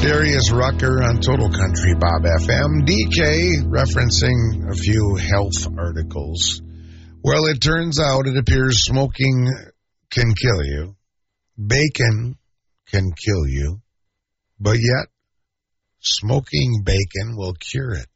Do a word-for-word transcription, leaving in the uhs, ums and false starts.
Darius Rucker on Total Country Bob F M. D K referencing a few health articles. Well, it turns out it appears smoking can kill you. Bacon can kill you. But yet, smoking bacon will cure it.